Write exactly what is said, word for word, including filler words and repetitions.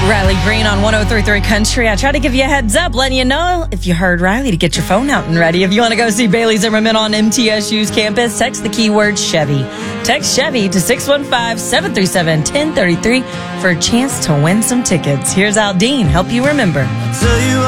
Riley Green on one oh three point three Country. I try to give you a heads up, letting you know if you heard Riley to get your phone out and ready. If you want to go see Bailey Zimmerman on M T S U's campus, text the keyword Chevy. Text Chevy to six one five, seven three seven, one zero three three for a chance to win some tickets. Here's Aldine. Help you remember. Tell you